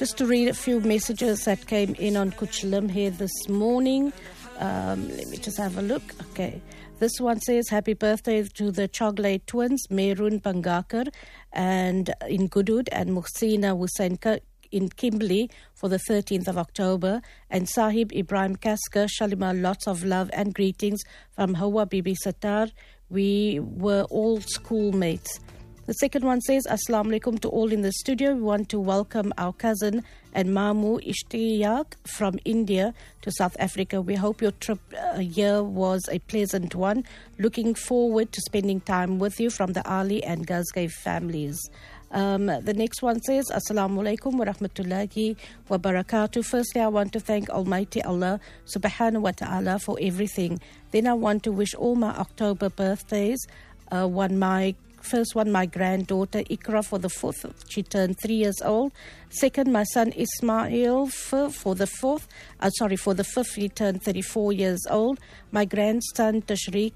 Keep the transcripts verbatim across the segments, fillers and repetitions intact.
Just to read a few messages that came in on Kuch Limhe this morning. Um, let me just have a look. Okay. This one says, happy birthday to the Choglate twins, Mehrun Bangakar and in Gudud, and Muhsina Hussain in Kimberley for the thirteenth of October, and Sahib Ibrahim Kasker, Shalima, lots of love and greetings from Hawa Bibi Sattar. We were all schoolmates. The second one says, Assalamu alaikum to all in the studio. We want to welcome our cousin and Mamu Ishtiyaq from India to South Africa. We hope your trip uh, here was a pleasant one. Looking forward to spending time with you from the Ali and Gazgay families. Um, the next one says, Assalamu alaikum wa rahmatullahi wa barakatuh. Firstly, I want to thank Almighty Allah subhanahu wa ta'ala for everything. Then I want to wish all my October birthdays, uh, one my First one, my granddaughter Ikra for the fourth. She turned three years old. Second, my son Ismail for the fourth. Uh, sorry, for the fifth, he turned thirty-four years old. My grandson Tashriq,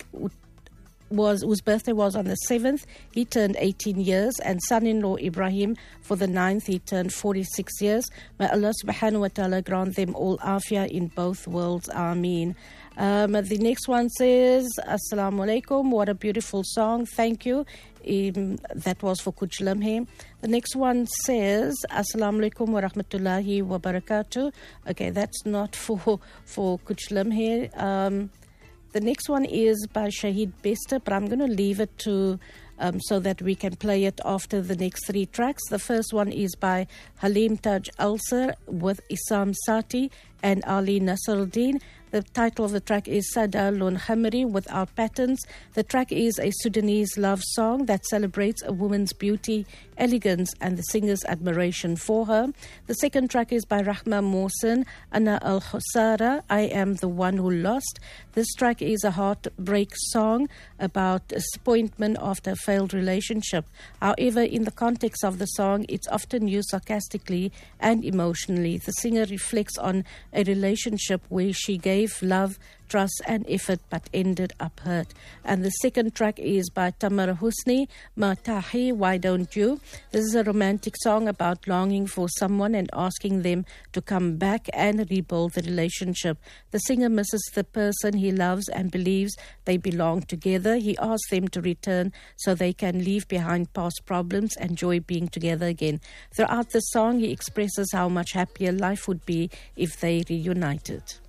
was whose birthday was on the seventh, he turned eighteen years, and son-in-law Ibrahim for the ninth, he turned forty-six years. May Allah subhanahu wa ta'ala grant them all afia in both worlds. Ameen. Um, the next one says, Assalamu alaikum, what a beautiful song, thank you. Um, that was for Kuch Limhe. The next one says, Assalamu alaikum wa rahmatullahi wa barakatuh. Okay, that's not for, for Kuch Limhe. Um, the next one is by Shahid Bester, but I'm going to leave it to um, so that we can play it after the next three tracks. The first one is by Halim Taj Alsar with Isam Sati and Ali Nasruddin. The title of the track is Sada Lun Hamri Without Patterns. The track is a Sudanese love song that celebrates a woman's beauty, elegance, and the singer's admiration for her. The second track is by Rahma Mohsen, Ana Al Husara, I Am the One Who Lost. This track is a heartbreak song about disappointment after a failed relationship. However, in the context of the song, it's often used sarcastically and emotionally. The singer reflects on a relationship where she gave love, trust and effort but ended up hurt. And the second track is by Tamar Husni, Matahi, Why Don't You? This is a romantic song about longing for someone and asking them to come back and rebuild the relationship. The singer misses the person he loves and believes they belong together. He asks them to return so they can leave behind past problems and enjoy being together again. Throughout the song, he expresses how much happier life would be if they reunited.